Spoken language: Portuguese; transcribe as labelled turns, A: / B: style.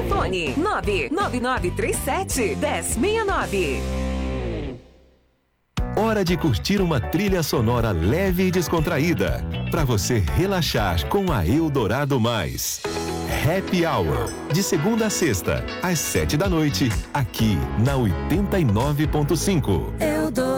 A: Telefone 99937-1069.
B: Hora de curtir uma trilha sonora leve e descontraída, para você relaxar com a Eldorado Mais. Happy Hour, de segunda a sexta, às 7 da noite, aqui na 89.5.